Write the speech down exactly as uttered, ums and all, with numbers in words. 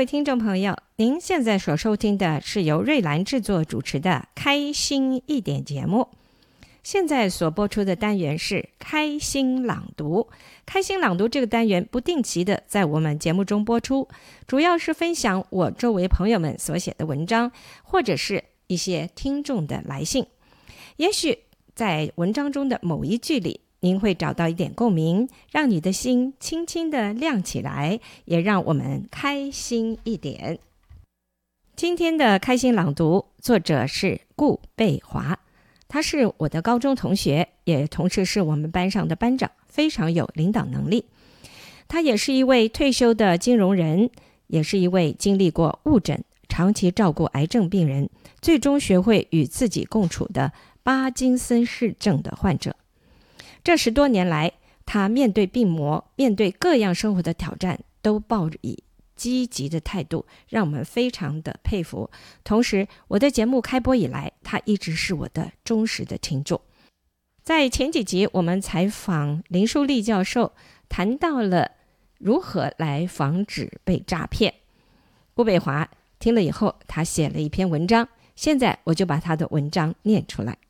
位听众朋友，您现在所收听的是由瑞兰制作主持的《开心一点》节目。现在所播出的单元是开心朗读。开心朗读这个单元不定期的在我们节目中播出，主要是分享我周围朋友们所写的文章，或者是一些听众的来信。也许在文章中的某一句里，您会找到一点共鸣，让你的心轻轻地亮起来，也让我们开心一点。今天的开心朗读作者是顾贝华，他是我的高中同学，也同时是我们班上的班长，非常有领导能力。他也是一位退休的金融人，也是一位经历过误诊、长期照顾癌症病人，最终学会与自己共处的巴金森氏症的患者。这十多年来，他面对病魔，面对各样生活的挑战，都抱以积极的态度，让我们非常的佩服。同时，我的节目开播以来，他一直是我的忠实的听众。在前几集，我们采访林淑丽教授，谈到了如何来防止被诈骗。顾贝华听了以后，他写了一篇文章，现在我就把他的文章念出来。